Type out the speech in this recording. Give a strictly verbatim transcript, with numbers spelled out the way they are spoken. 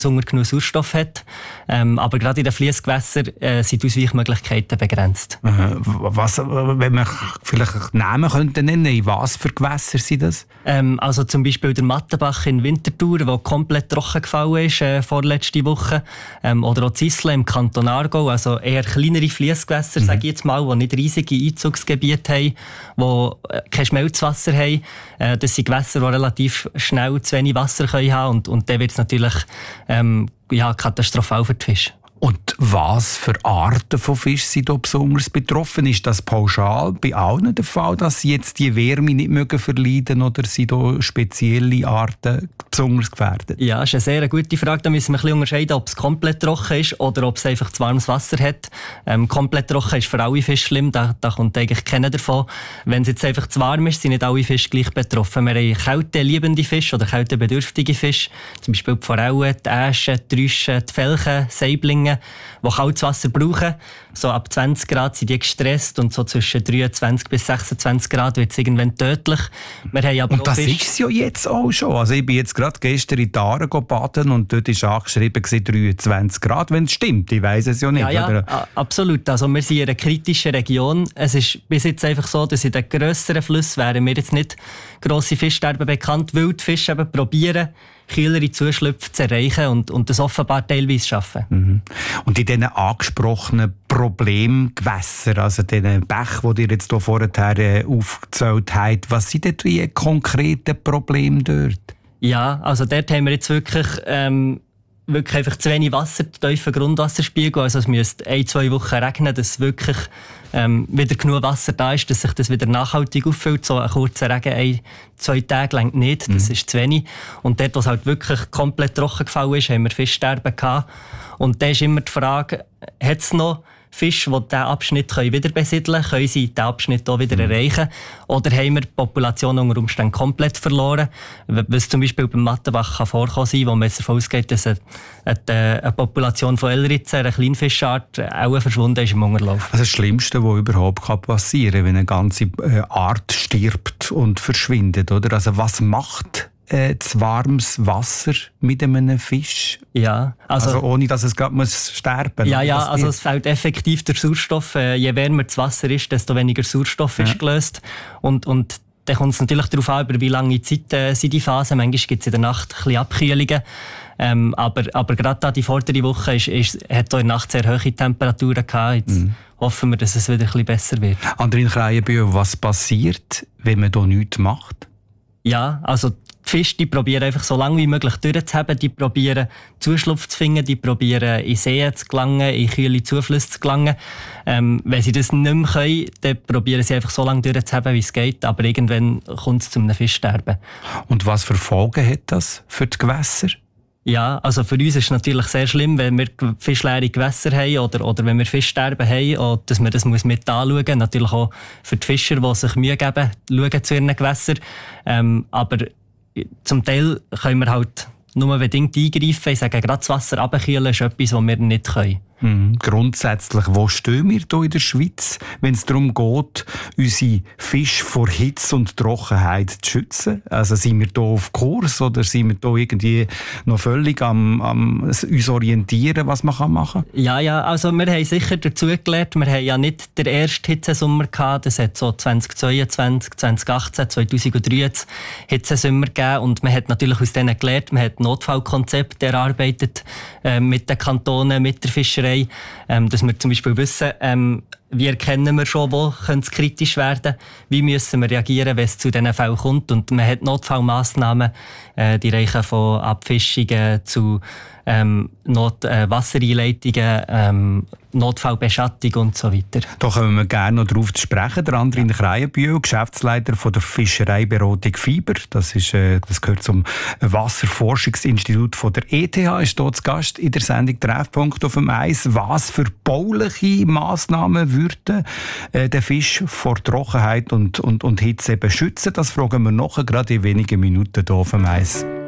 Hunger genug Sauerstoff hat. Ähm, aber gerade in den Fliessgewässern äh, sind die Ausweichmöglichkeiten begrenzt. Aha. Was, wenn man vielleicht Namen könnte nennen, in was für Gewässer sind das? Ähm, also zum Beispiel der Mattenbach in Winterthur, der komplett trocken gefallen ist äh, vorletzte Woche. Ähm, oder auch Zisle im Kanton Aargau, also eher kleinere Fliessgewässer, mhm. sage ich jetzt mal, die nicht riesige Einzugsgebiete haben, die äh, kein Schmelzwasser haben. Äh, das sind Gewässer, die relativ schnell zu wenig Wasser können haben und, und dann wird es natürlich ähm, ja, katastrophal für die Fische. Und was für Arten von Fischen sind da besonders betroffen? Ist das pauschal bei allen der Fall, dass sie jetzt die Wärme nicht mögen verleiden oder sind da spezielle Arten besonders gefährdet? Ja, das ist eine sehr gute Frage. Da müssen wir ein bisschen unterscheiden, ob es komplett trocken ist oder ob es einfach zu warmes Wasser hat. Ähm, komplett trocken ist für alle Fische schlimm, da, da kommt eigentlich keiner davon. Wenn es jetzt einfach zu warm ist, sind nicht alle Fische gleich betroffen. Wir haben kälteliebende Fische oder kältebedürftige Fische, zum Beispiel die Forellen, die Äschen, die Rüschen, die Felchen, Saiblinge, die kaltes Wasser brauchen. So ab zwanzig Grad sind die gestresst und so zwischen dreiundzwanzig bis sechsundzwanzig Grad wird es irgendwann tödlich. Wir haben aber und das ist es ja jetzt auch schon. Also ich bin jetzt gerade gestern in die Aare baden und dort war angeschrieben dreiundzwanzig Grad, wenn es stimmt. Ich weiss es ja nicht. Ja, ja, oder? Absolut. Also wir sind in einer kritischen Region. Es ist bis jetzt einfach so, dass in den grösseren Flüssen wären wir jetzt nicht grosse Fischsterben bekannt, weil die Fische eben probieren, kühlere Zuschlüpfe zu erreichen und, und das offenbar teilweise schaffen. Mhm. Und in diesen angesprochenen Problemgewässern, also diesen Bächen, die ihr jetzt hier vorher aufgezählt habt, was sind denn die konkreten Probleme dort? Ja, also dort haben wir jetzt wirklich, ähm, wirklich einfach zu wenig Wasser, tiefen Grundwasserspiegel. Also es müsste ein, zwei Wochen regnen, dass wirklich ähm, wieder genug Wasser da ist, dass sich das wieder nachhaltig auffüllt. So ein kurzer Regen, ein, zwei Tage lang nicht, das mhm. ist zu wenig. Und dort, wo es halt wirklich komplett trocken gefallen ist, haben wir Fischsterben gehabt. Und da ist immer die Frage, hat es noch Fische, die diesen Abschnitt wieder besiedeln können, können sie diesen Abschnitt auch wieder mhm. erreichen? Oder haben wir die Population unter Umständen komplett verloren? Was zum Beispiel beim Mattenbach kann vorkommen sein, wo man jetzt davon ausgeht, dass eine, eine, eine Population von Elritzen, einer Kleinfischart, auch verschwunden ist im Unterlauf. Also das Schlimmste, was überhaupt passieren kann, wenn eine ganze Art stirbt und verschwindet, oder? Also was macht zu warmes Wasser mit einem Fisch? Ja, also, also ohne, dass es gerade muss sterben. Ja, ja, also es fehlt effektiv der Sauerstoff. Je wärmer das Wasser ist, desto weniger Sauerstoff ja. ist gelöst. Und, und dann kommt es natürlich darauf an, über wie lange Zeit äh, sind die Phasen. Manchmal gibt es in der Nacht ein bisschen Abkühlungen. Ähm, aber, aber gerade da die vordere Woche ist, ist, hat auch in der Nacht sehr hohe Temperaturen gehabt. Jetzt mhm. hoffen wir, dass es wieder ein bisschen besser wird. Andrin Krähenbühl, was passiert, wenn man da nichts macht? Ja, also die Fische, die probieren einfach so lange wie möglich durchzuhaben. Die probieren Zuschlupf zu finden, die probieren in Seen zu gelangen, in kühle Zuflüsse zu gelangen. Ähm, wenn sie das nicht mehr können, dann probieren sie einfach so lange durchzuhaben, wie es geht. Aber irgendwann kommt es zu einem Fischsterben. Und was für Folgen hat das für die Gewässer? Ja, also für uns ist es natürlich sehr schlimm, wenn wir fischleere Gewässer haben oder, oder wenn wir Fischsterben haben, und dass man das muss mit anschauen muss. Natürlich auch für die Fischer, die sich Mühe geben, schauen zu ihren Gewässern. Ähm, aber zum Teil können wir halt nur bedingt eingreifen. Ich sage, gerade das Wasser runterkühlen ist etwas, was wir nicht können. Mhm. Grundsätzlich, wo stehen wir hier in der Schweiz, wenn es darum geht, unsere Fische vor Hitze und Trockenheit zu schützen? Also sind wir hier auf Kurs oder sind wir hier irgendwie noch völlig am, am uns orientieren, was man machen kann? Ja, ja, also wir haben sicher dazu gelernt, wir haben ja nicht den ersten Hitzesommer gehabt, das hat so zweitausendzweiundzwanzig, zweitausendachtzehn, zweitausenddreizehn Hitzesommer gegeben und man hat natürlich aus denen gelernt, man hat Notfallkonzepte erarbeitet äh, mit den Kantonen, mit der Fischerei, ähm, dass wir zum Beispiel wissen, ähm, wie erkennen wir schon, wo könnte es kritisch werden, wie müssen wir reagieren, wenn es zu diesen Fällen kommt. Und man hat Notfallmassnahmen, äh, die reichen von Abfischungen zu ähm, Not, äh, Wassereinleitungen, ähm, Notfallbeschattung und so weiter. Da kommen wir gerne noch darauf zu sprechen. Der Andrin Krähenbühl, Geschäftsleiter von der Fischereiberatung Fiber. Das, ist, äh, das gehört zum Wasserforschungsinstitut von der E T H. Ist dort zu Gast in der Sendung Treffpunkt auf dem Eis. Was für bauliche Massnahmen würden äh, den Fisch vor Trockenheit und, und, und Hitze beschützen? Das fragen wir noch gerade in wenigen Minuten hier auf dem Eis.